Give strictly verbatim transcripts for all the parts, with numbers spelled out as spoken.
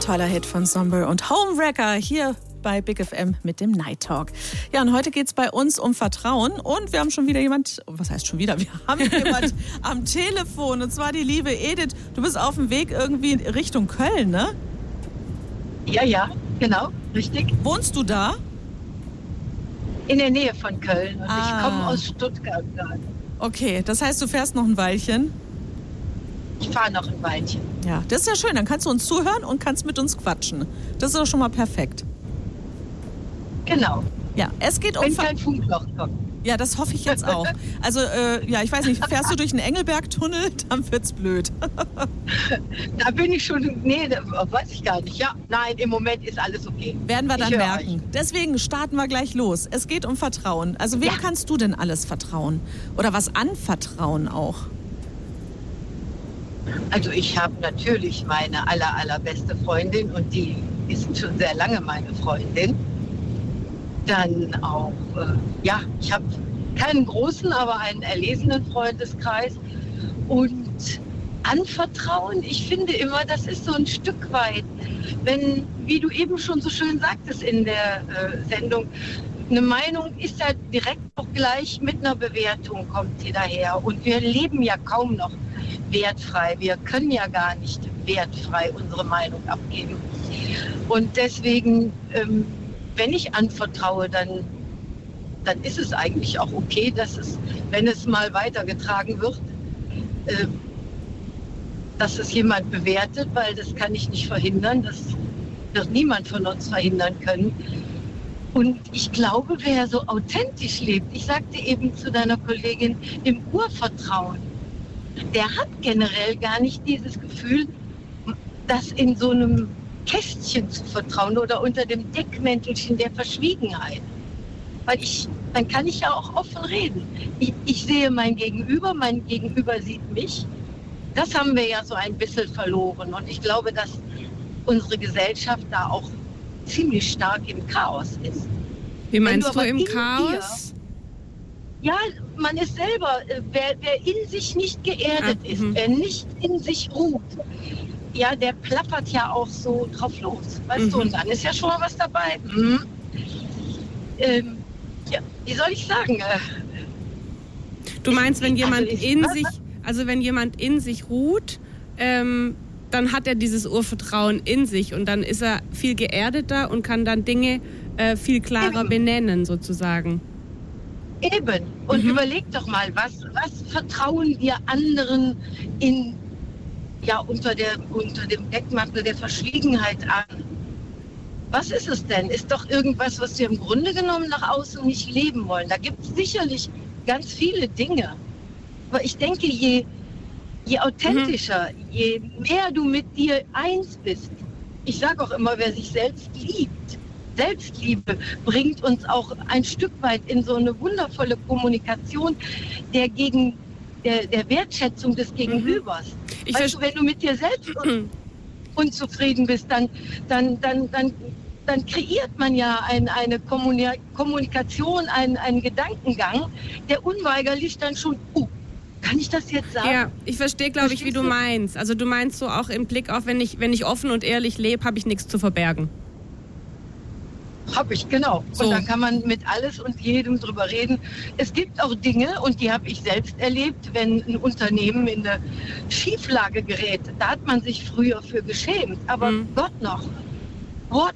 Toller Hit von Somber und Homewrecker hier bei Big F M mit dem Night Talk. Ja, und heute geht es bei uns um Vertrauen und wir haben schon wieder jemand, was heißt schon wieder, wir haben jemand am Telefon und zwar die liebe Edith. Du bist auf dem Weg irgendwie Richtung Köln, ne? Ja, ja, genau, richtig. Wohnst du da? In der Nähe von Köln und ah. ich komme aus Stuttgart gerade. Okay, das heißt, du fährst noch ein Weilchen? Ich fahre noch ein Weilchen. Ja, das ist ja schön. Dann kannst du uns zuhören und kannst mit uns quatschen. Das ist doch schon mal perfekt. Genau. Ja, es geht um... Wenn kein Funkloch kommt. Ja, das hoffe ich jetzt auch. Also, äh, ja, ich weiß nicht, fährst du durch den Engelberg-Tunnel, dann wird's blöd. Da bin ich schon... Nee, weiß ich gar nicht. Ja, nein, im Moment ist alles okay. Werden wir dann ich merken. Euch. Deswegen starten wir gleich los. Es geht um Vertrauen. Also, wem ja. kannst du denn alles vertrauen? Oder was anvertrauen auch? Also ich habe natürlich meine aller, allerbeste Freundin und die ist schon sehr lange meine Freundin. Dann auch, äh, ja, ich habe keinen großen, aber einen erlesenen Freundeskreis. Und anvertrauen, ich finde immer, das ist so ein Stück weit, wenn, wie du eben schon so schön sagtest in der äh, Sendung, eine Meinung ist ja direkt auch gleich mit einer Bewertung, kommt sie daher. Und wir leben ja kaum noch wertfrei. Wir können ja gar nicht wertfrei unsere Meinung abgeben. Und deswegen, ähm, wenn ich anvertraue, dann, dann ist es eigentlich auch okay, dass es, wenn es mal weitergetragen wird, äh, dass es jemand bewertet, weil das kann ich nicht verhindern. Das wird niemand von uns verhindern können. Und ich glaube, wer so authentisch lebt, ich sagte eben zu deiner Kollegin, im Urvertrauen, der hat generell gar nicht dieses Gefühl, das in so einem Kästchen zu vertrauen oder unter dem Deckmäntelchen der Verschwiegenheit. Weil ich, dann kann ich ja auch offen reden. Ich, ich sehe mein Gegenüber, mein Gegenüber sieht mich. Das haben wir ja so ein bisschen verloren. Und ich glaube, dass unsere Gesellschaft da auch ziemlich stark im Chaos ist. Wie meinst du, du im Chaos? Dir, ja, man ist selber, wer, wer in sich nicht geerdet ah, ist, wer nicht in sich ruht, ja, der plappert ja auch so drauf los, weißt mhm. du, und dann ist ja schon mal was dabei. Mhm. Ähm, ja, wie soll ich sagen? Äh, du meinst, wenn jemand also ich, in was? sich, also wenn jemand in sich ruht, ähm, dann hat er dieses Urvertrauen in sich und dann ist er viel geerdeter und kann dann Dinge äh, viel klarer Eben. benennen, sozusagen. Eben. Und mhm. überleg doch mal, was, was vertrauen wir anderen in, ja, unter, der, unter dem Deckmantel der Verschwiegenheit an? Was ist es denn? Ist doch irgendwas, was wir im Grunde genommen nach außen nicht leben wollen. Da gibt es sicherlich ganz viele Dinge. Aber ich denke, je, je authentischer, mhm. je mehr du mit dir eins bist, ich sage auch immer, wer sich selbst liebt, Selbstliebe bringt uns auch ein Stück weit in so eine wundervolle Kommunikation der, gegen, der, der Wertschätzung des Gegenübers. Ich weißt du, wenn du mit dir selbst un, unzufrieden bist, dann, dann, dann, dann, dann kreiert man ja ein, eine Kommunikation, einen, einen Gedankengang, der unweigerlich dann schon, oh, kann ich das jetzt sagen? Ja, ich verstehe, glaube ich, wie du meinst. Also du meinst so auch im Blick auf, wenn ich, wenn ich offen und ehrlich lebe, habe ich nichts zu verbergen. Habe ich, genau. So. Und dann kann man mit alles und jedem drüber reden. Es gibt auch Dinge, und die habe ich selbst erlebt, wenn ein Unternehmen in eine Schieflage gerät. Da hat man sich früher für geschämt. Aber mhm. Gott noch, what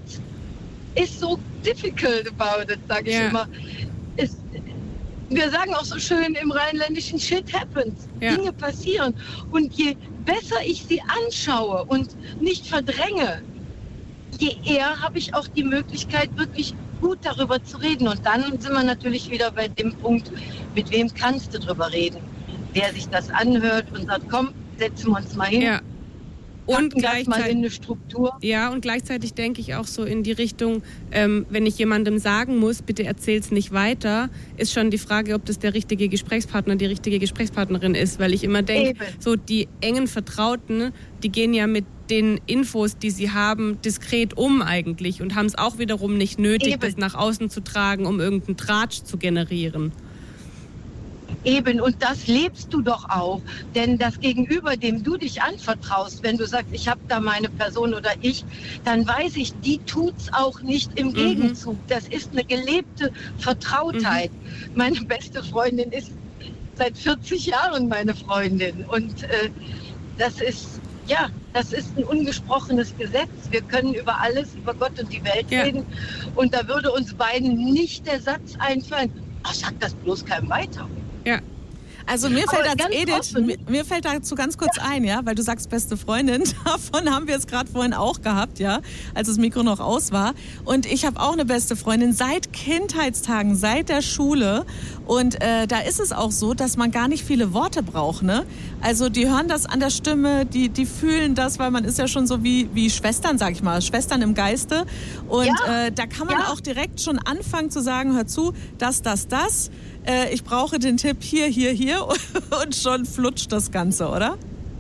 is so difficult about it, sage ich ja. immer. Es, wir sagen auch so schön im Rheinländischen, shit happens. Ja. Dinge passieren. Und je besser ich sie anschaue und nicht verdränge, je eher habe ich auch die Möglichkeit, wirklich gut darüber zu reden. Und dann sind wir natürlich wieder bei dem Punkt, mit wem kannst du drüber reden? Wer sich das anhört und sagt, komm, setzen wir uns mal hin. Ja. Und gleichzeitig mal in eine Struktur. Ja, und gleichzeitig denke ich auch so in die Richtung, ähm, wenn ich jemandem sagen muss, bitte erzähl's nicht weiter, ist schon die Frage, ob das der richtige Gesprächspartner, die richtige Gesprächspartnerin ist. Weil ich immer denke, so die engen Vertrauten, die gehen ja mit den Infos, die sie haben, diskret um eigentlich und haben es auch wiederum nicht nötig, Eben. das nach außen zu tragen, um irgendeinen Tratsch zu generieren. Eben, und das lebst du doch auch. Denn das Gegenüber, dem du dich anvertraust, wenn du sagst, ich habe da meine Person oder ich, dann weiß ich, die tut's auch nicht im mhm. Gegenzug. Das ist eine gelebte Vertrautheit. Mhm. Meine beste Freundin ist seit vierzig Jahren meine Freundin. Und äh, das ist, ja, das ist ein ungesprochenes Gesetz. Wir können über alles, über Gott und die Welt ja. reden. Und da würde uns beiden nicht der Satz einfallen, ach, sag das bloß keinem weiter. Ja. Also mir fällt als Edith, mir, mir fällt dazu ganz kurz ein, ja, weil du sagst beste Freundin, davon haben wir es gerade vorhin auch gehabt, ja, als das Mikro noch aus war. Und ich habe auch eine beste Freundin seit Kindheitstagen, seit der Schule. Und äh, da ist es auch so, dass man gar nicht viele Worte braucht, ne? Also die hören das an der Stimme, die die fühlen das, weil man ist ja schon so wie wie Schwestern, sag ich mal, Schwestern im Geiste. Und ja. äh, da kann man ja. auch direkt schon anfangen zu sagen, hör zu, das, das, das. Ich brauche den Tipp hier, hier, hier und schon flutscht das Ganze, oder?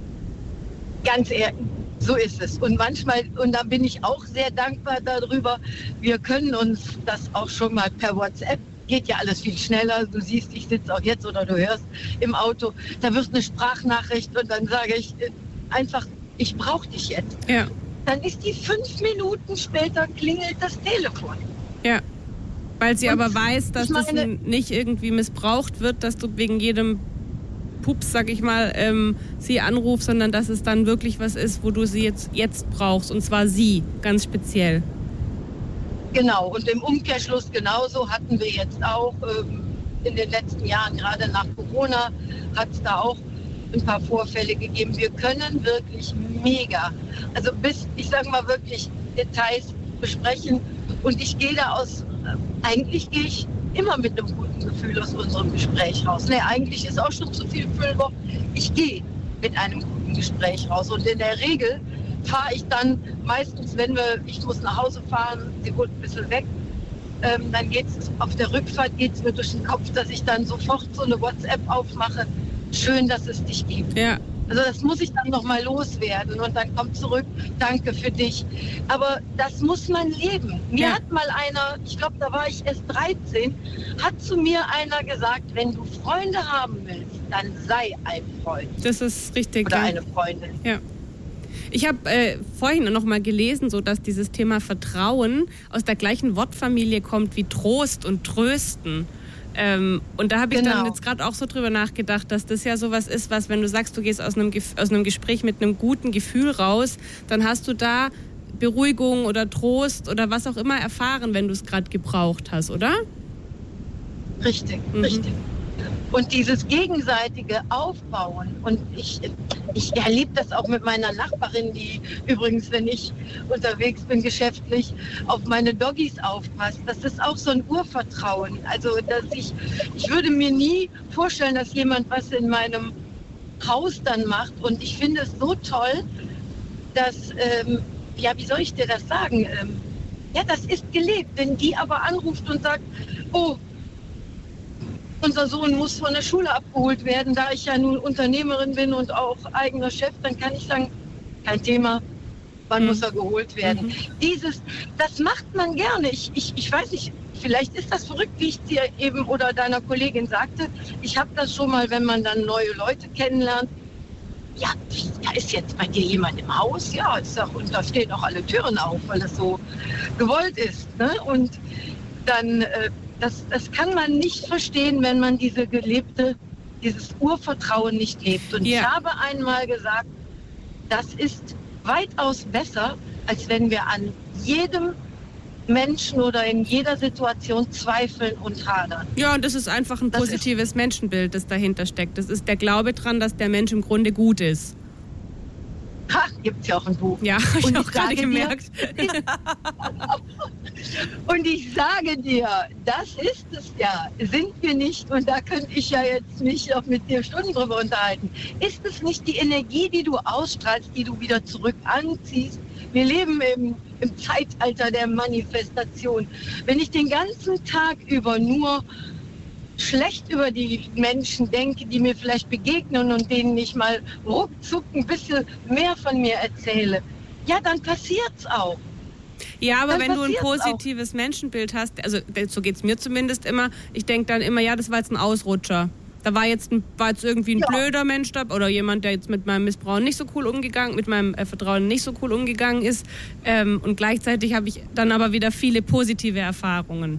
Ganz ehrlich, so ist es. Und manchmal, und da bin ich auch sehr dankbar darüber, wir können uns das auch schon mal per WhatsApp, geht ja alles viel schneller, du siehst, ich sitze auch jetzt oder du hörst im Auto, da wird eine Sprachnachricht und dann sage ich einfach, ich brauche dich jetzt. Ja. Dann ist die fünf Minuten später klingelt das Telefon. Ja. Weil sie und aber weiß, dass das nicht irgendwie missbraucht wird, dass du wegen jedem Pups, sag ich mal, ähm, sie anrufst, sondern dass es dann wirklich was ist, wo du sie jetzt, jetzt brauchst. Und zwar sie, ganz speziell. Genau, und im Umkehrschluss genauso hatten wir jetzt auch ähm, in den letzten Jahren, gerade nach Corona, hat es da auch ein paar Vorfälle gegeben. Wir können wirklich mega, also bis, ich sage mal wirklich, Details besprechen. Und ich gehe da aus, eigentlich gehe ich immer mit einem guten Gefühl aus unserem Gespräch raus. Ne, eigentlich ist auch schon zu viel Füllwort. Ich gehe mit einem guten Gespräch raus. Und in der Regel fahre ich dann meistens, wenn wir, ich muss nach Hause fahren, sie wohnt ein bisschen weg, ähm, dann geht es auf der Rückfahrt geht es mir durch den Kopf, dass ich dann sofort so eine WhatsApp aufmache. Schön, dass es dich gibt. Ja. Also das muss ich dann nochmal loswerden und dann kommt zurück, danke für dich. Aber das muss man leben. Mir ja. hat mal einer, ich glaube, da war ich erst dreizehn, hat zu mir einer gesagt, wenn du Freunde haben willst, dann sei ein Freund. Das ist richtig. Oder ja. eine Freundin. Ja. Ich habe äh, vorhin noch mal gelesen, so dass dieses Thema Vertrauen aus der gleichen Wortfamilie kommt wie Trost und Trösten. Ähm, und da habe ich genau. dann jetzt gerade auch so drüber nachgedacht, dass das ja sowas ist, was, wenn du sagst, du gehst aus einem, aus einem Gespräch mit einem guten Gefühl raus, dann hast du da Beruhigung oder Trost oder was auch immer erfahren, wenn du es gerade gebraucht hast, oder? Richtig, mhm. richtig. Und dieses gegenseitige Aufbauen, und ich, ich erlebe das auch mit meiner Nachbarin, die übrigens, wenn ich unterwegs bin geschäftlich, auf meine Doggies aufpasst. Das ist auch so ein Urvertrauen. Also dass ich, ich würde mir nie vorstellen, dass jemand was in meinem Haus dann macht. Und ich finde es so toll, dass, ähm, ja, wie soll ich dir das sagen? Ähm, ja, das ist gelebt. Wenn die aber anruft und sagt, oh, unser Sohn muss von der Schule abgeholt werden, da ich ja nun Unternehmerin bin und auch eigener Chef, dann kann ich sagen, kein Thema, wann mhm. muss er geholt werden. Mhm. Dieses, das macht man gerne. Ich, ich, ich weiß nicht, vielleicht ist das verrückt, wie ich dir eben oder deiner Kollegin sagte. Ich habe das schon mal, wenn man dann neue Leute kennenlernt. Ja, da ist jetzt bei dir jemand im Haus, ja, ist auch, und da stehen auch alle Türen auf, weil das so gewollt ist. Ne? Und dann äh, Das, das kann man nicht verstehen, wenn man diese gelebte, dieses Urvertrauen nicht lebt. Und yeah. ich habe einmal gesagt, das ist weitaus besser, als wenn wir an jedem Menschen oder in jeder Situation zweifeln und hadern. Ja, und das ist einfach ein das positives ist, Menschenbild, das dahinter steckt. Das ist der Glaube dran, dass der Mensch im Grunde gut ist. Ha, gibt's ja auch ein Buch. Ja, hab ich und auch gerade gemerkt. Dir, und ich sage dir, das ist es ja. Sind wir nicht, und da könnte ich ja jetzt mich auch mit dir Stunden drüber unterhalten, ist es nicht die Energie, die du ausstrahlst, die du wieder zurück anziehst? Wir leben im, im Zeitalter der Manifestation. Wenn ich den ganzen Tag über nur schlecht über die Menschen denke, die mir vielleicht begegnen und denen ich mal ruckzuck ein bisschen mehr von mir erzähle, ja, dann passiert's auch. Ja, aber dann wenn du ein positives auch. Menschenbild hast, also so geht's mir zumindest immer, ich denke dann immer, ja, das war jetzt ein Ausrutscher. da war jetzt, ein, war jetzt irgendwie ein ja. blöder Mensch da oder jemand, der jetzt mit meinem Missbrauch nicht so cool umgegangen, mit meinem äh, Vertrauen nicht so cool umgegangen ist. Ähm, und gleichzeitig habe ich dann aber wieder viele positive Erfahrungen.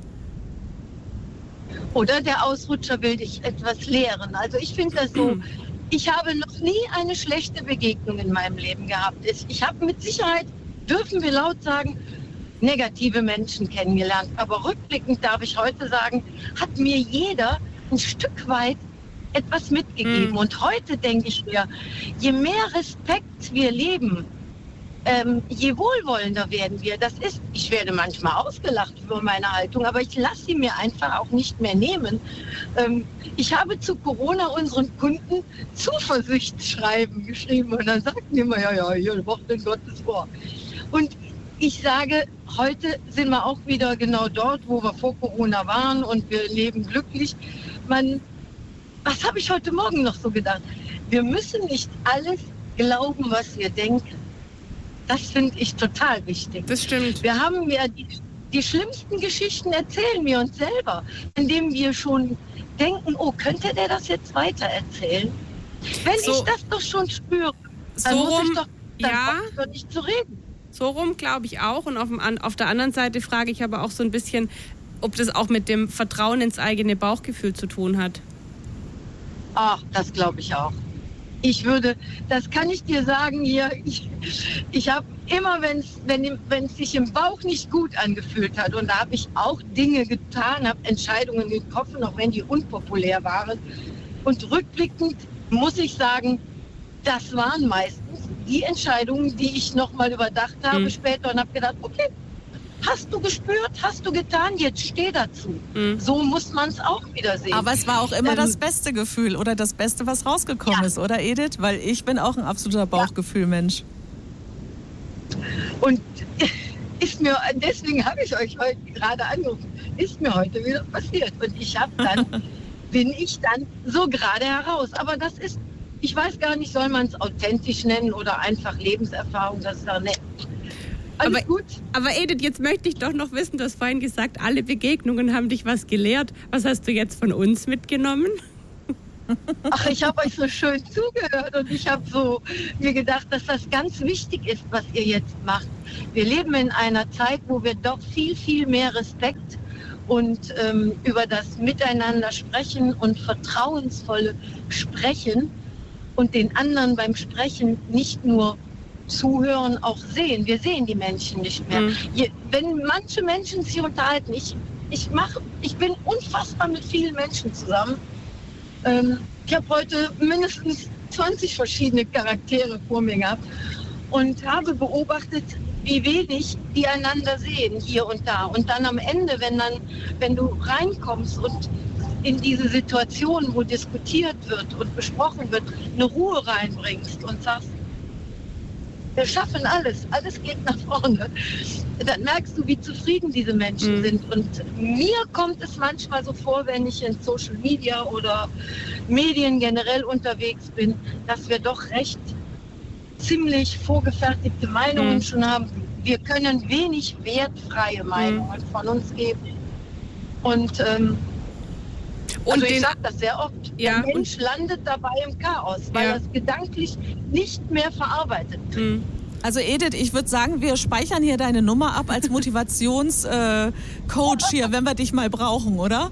Oder der Ausrutscher will dich etwas lehren. Also ich finde das so, ich habe noch nie eine schlechte Begegnung in meinem Leben gehabt. Ich habe mit Sicherheit, dürfen wir laut sagen, negative Menschen kennengelernt. Aber rückblickend darf ich heute sagen, hat mir jeder ein Stück weit etwas mitgegeben. Mhm. Und heute denke ich mir, je mehr Respekt wir leben, ähm, je wohlwollender werden wir. Das ist, ich werde manchmal ausgelacht für meine Haltung, aber ich lasse sie mir einfach auch nicht mehr nehmen. Ähm, ich habe zu Corona unseren Kunden Zuversichtsschreiben geschrieben und dann sagten die immer, ja, ja, hier, Wort in Gottes vor. Und ich sage, heute sind wir auch wieder genau dort, wo wir vor Corona waren und wir leben glücklich. Man, was habe ich heute Morgen noch so gedacht? Wir müssen nicht alles glauben, was wir denken. Das finde ich total wichtig. Das stimmt. Wir haben ja die, die schlimmsten Geschichten erzählen wir uns selber, indem wir schon denken, oh, könnte der das jetzt weiter erzählen? Wenn so, ich das doch schon spüre, dann so muss rum, ich doch, dann ja, brauche ich doch nicht zu reden. So rum glaube ich auch. Und auf, dem, auf der anderen Seite frage ich aber auch so ein bisschen, ob das auch mit dem Vertrauen ins eigene Bauchgefühl zu tun hat. Ach, das glaube ich auch. Ich würde, das kann ich dir sagen hier, ich, ich habe immer, wenn's, wenn es sich im Bauch nicht gut angefühlt hat, und da habe ich auch Dinge getan, habe Entscheidungen getroffen, auch wenn die unpopulär waren. Und rückblickend muss ich sagen, das waren meistens die Entscheidungen, die ich nochmal überdacht habe mhm. später und habe gedacht, okay, hast du gespürt, hast du getan, jetzt steh dazu. Mhm. So muss man es auch wieder sehen. Aber es war auch immer ähm, das beste Gefühl oder das Beste, was rausgekommen ja. ist, oder Edith? Weil ich bin auch ein absoluter Bauchgefühl-Mensch. Und ist mir, deswegen habe ich euch heute gerade angerufen, ist mir heute wieder passiert. Und ich habe dann, bin ich dann so gerade heraus. Aber das ist, ich weiß gar nicht, soll man es authentisch nennen oder einfach Lebenserfahrung, das ist ja nett. Alles aber, gut. Aber Edith, jetzt möchte ich doch noch wissen, du hast vorhin gesagt, alle Begegnungen haben dich was gelehrt. Was hast du jetzt von uns mitgenommen? Ach, ich habe euch so schön zugehört und ich habe so mir gedacht, dass das ganz wichtig ist, was ihr jetzt macht. Wir leben in einer Zeit, wo wir doch viel, viel mehr Respekt und ähm, über das Miteinander sprechen und vertrauensvolle Sprechen und den anderen beim Sprechen nicht nur zuhören, auch sehen. Wir sehen die Menschen nicht mehr. Mhm. Je, wenn manche Menschen sich unterhalten, ich, ich, mach, ich bin unfassbar mit vielen Menschen zusammen. Ähm, ich habe heute mindestens zwanzig verschiedene Charaktere vor mir gehabt und habe beobachtet, wie wenig die einander sehen, hier und da. Und dann am Ende, wenn, dann, wenn du reinkommst und in diese Situation, wo diskutiert wird und besprochen wird, eine Ruhe reinbringst und sagst, wir schaffen alles, alles geht nach vorne. Dann merkst du, wie zufrieden diese Menschen mhm. sind. Und mir kommt es manchmal so vor, wenn ich in Social Media oder Medien generell unterwegs bin, dass wir doch recht ziemlich vorgefertigte Meinungen mhm. schon haben. Wir können wenig wertfreie Meinungen mhm. von uns geben. Und ähm, Und also den, ich sage das sehr oft, ja, der Mensch landet dabei im Chaos, weil ja. er es gedanklich nicht mehr verarbeitet. Mhm. Also Edith, ich würde sagen, wir speichern hier deine Nummer ab als Motivationscoach äh, hier, wenn wir dich mal brauchen, oder?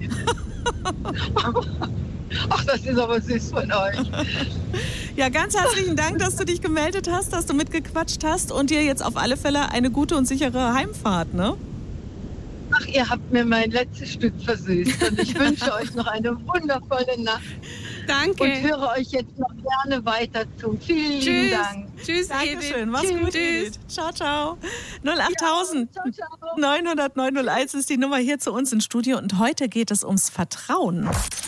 Ach, das ist aber süß von euch. Ja, ganz herzlichen Dank, dass du dich gemeldet hast, dass du mitgequatscht hast und dir jetzt auf alle Fälle eine gute und sichere Heimfahrt, ne? Ach, ihr habt mir mein letztes Stück versüßt und ich wünsche euch noch eine wundervolle Nacht. Danke. Und höre euch jetzt noch gerne weiter zu. Vielen Tschüss. lieben Dank. Tschüss, Dankeschön. Mach's Tschüss. gut, Edith. Ciao, ciao. null acht tausend Ja, ciao, ciao. neunhundert neunhunderteins ist die Nummer hier zu uns ins Studio und heute geht es ums Vertrauen.